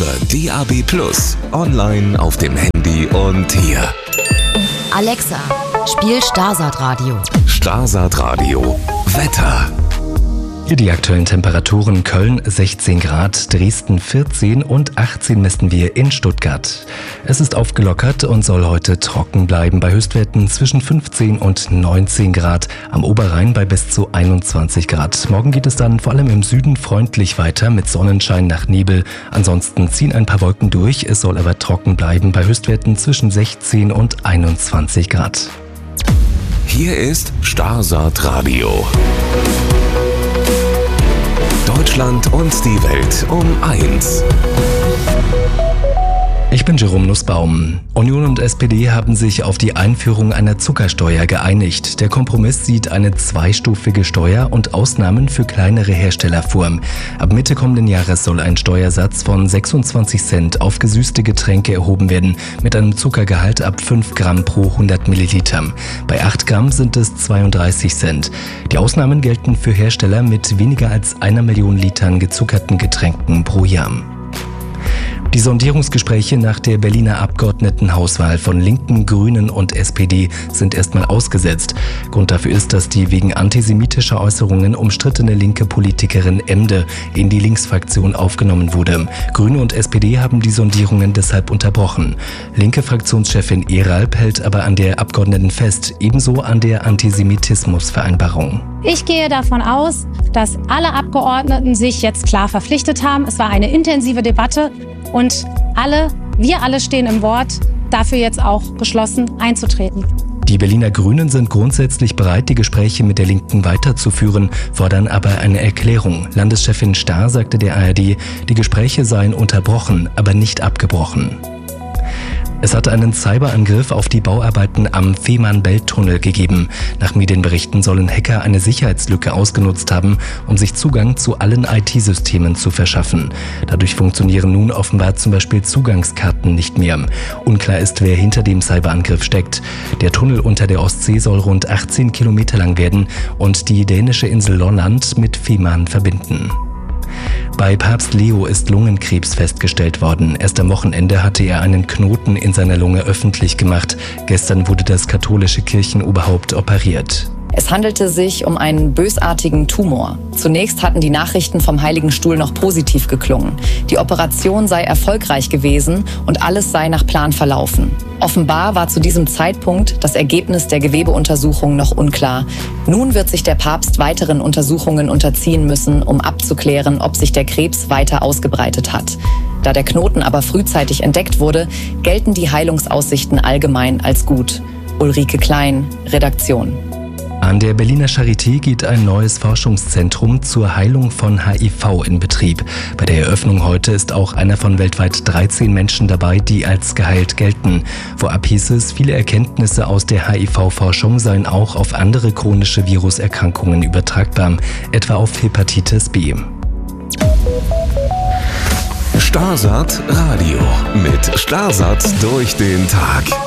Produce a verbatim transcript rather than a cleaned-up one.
über D A B plus, online auf dem Handy und hier. Alexa, spiel Starsat Radio. Starsat Radio. Wetter. Hier die aktuellen Temperaturen: Köln sechzehn Grad, Dresden vierzehn und achtzehn messen wir in Stuttgart. Es ist aufgelockert und soll heute trocken bleiben bei Höchstwerten zwischen fünfzehn und neunzehn Grad, am Oberrhein bei bis zu einundzwanzig Grad. Morgen geht es dann vor allem im Süden freundlich weiter mit Sonnenschein nach Nebel. Ansonsten ziehen ein paar Wolken durch, es soll aber trocken bleiben bei Höchstwerten zwischen sechzehn und einundzwanzig Grad. Hier ist Starsat Radio. Deutschland und die Welt um eins. Ich bin Jerome Nussbaum. Union und S P D haben sich auf die Einführung einer Zuckersteuer geeinigt. Der Kompromiss sieht eine zweistufige Steuer und Ausnahmen für kleinere Hersteller vor. Ab Mitte kommenden Jahres soll ein Steuersatz von sechsundzwanzig Cent auf gesüßte Getränke erhoben werden, mit einem Zuckergehalt ab fünf Gramm pro hundert Milliliter. Bei acht Gramm sind es zweiunddreißig Cent. Die Ausnahmen gelten für Hersteller mit weniger als einer Million Litern gezuckerten Getränken pro Jahr. Die Sondierungsgespräche nach der Berliner Abgeordnetenhauswahl von Linken, Grünen und S P D sind erstmal ausgesetzt. Grund dafür ist, dass die wegen antisemitischer Äußerungen umstrittene linke Politikerin Emde in die Linksfraktion aufgenommen wurde. Grüne und S P D haben die Sondierungen deshalb unterbrochen. Linke Fraktionschefin Eralp hält aber an der Abgeordneten fest, ebenso an der Antisemitismusvereinbarung. Ich gehe davon aus, dass alle Abgeordneten sich jetzt klar verpflichtet haben. Es war eine intensive Debatte und alle, wir alle stehen im Wort, dafür jetzt auch geschlossen einzutreten. Die Berliner Grünen sind grundsätzlich bereit, die Gespräche mit der Linken weiterzuführen, fordern aber eine Erklärung. Landeschefin Starr sagte der A R D, die Gespräche seien unterbrochen, aber nicht abgebrochen. Es hatte einen Cyberangriff auf die Bauarbeiten am Fehmarn-Belt-Tunnel gegeben. Nach Medienberichten sollen Hacker eine Sicherheitslücke ausgenutzt haben, um sich Zugang zu allen I T-Systemen zu verschaffen. Dadurch funktionieren nun offenbar zum Beispiel Zugangskarten nicht mehr. Unklar ist, wer hinter dem Cyberangriff steckt. Der Tunnel unter der Ostsee soll rund achtzehn Kilometer lang werden und die dänische Insel Lolland mit Fehmarn verbinden. Bei Papst Leo ist Lungenkrebs festgestellt worden. Erst am Wochenende hatte er einen Knoten in seiner Lunge öffentlich gemacht. Gestern wurde das katholische Kirchenoberhaupt operiert. Es handelte sich um einen bösartigen Tumor. Zunächst hatten die Nachrichten vom Heiligen Stuhl noch positiv geklungen. Die Operation sei erfolgreich gewesen und alles sei nach Plan verlaufen. Offenbar war zu diesem Zeitpunkt das Ergebnis der Gewebeuntersuchung noch unklar. Nun wird sich der Papst weiteren Untersuchungen unterziehen müssen, um abzuklären, ob sich der Krebs weiter ausgebreitet hat. Da der Knoten aber frühzeitig entdeckt wurde, gelten die Heilungsaussichten allgemein als gut. Ulrike Klein, Redaktion. An der Berliner Charité geht ein neues Forschungszentrum zur Heilung von H I V in Betrieb. Bei der Eröffnung heute ist auch einer von weltweit dreizehn Menschen dabei, die als geheilt gelten. Vorab hieß es, viele Erkenntnisse aus der H I V-Forschung seien auch auf andere chronische Viruserkrankungen übertragbar, etwa auf Hepatitis B. Starsat Radio mit Starsat durch den Tag.